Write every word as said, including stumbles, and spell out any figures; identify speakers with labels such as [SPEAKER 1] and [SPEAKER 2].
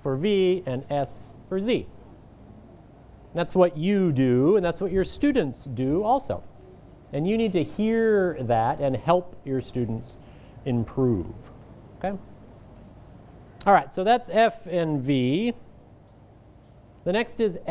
[SPEAKER 1] for V and S for Z. That's what you do, and that's what your students do also. And you need to hear that and help your students improve. Okay? All right, so that's F and V. The next is